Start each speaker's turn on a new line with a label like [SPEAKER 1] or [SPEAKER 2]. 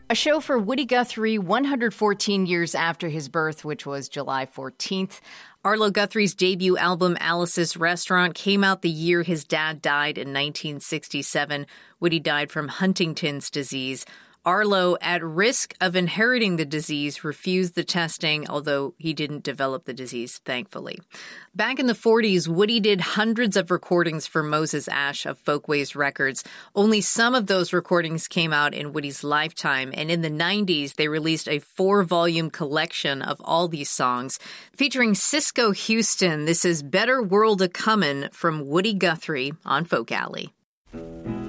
[SPEAKER 1] A show for Woody Guthrie 114 years after his birth, which was July 14th. Arlo Guthrie's debut album, Alice's Restaurant, came out the year his dad died in 1967. Woody died from Huntington's disease. Arlo, at risk of inheriting the disease, refused the testing, although he didn't develop the disease, thankfully. Back in the 40s, Woody did hundreds of recordings for Moses Ash of Folkways Records. Only some of those recordings came out in Woody's lifetime, and in the 90s, they released a 4-volume collection of all these songs. Featuring Cisco Houston, this is Better World A-Comin' from Woody Guthrie on Folk Alley.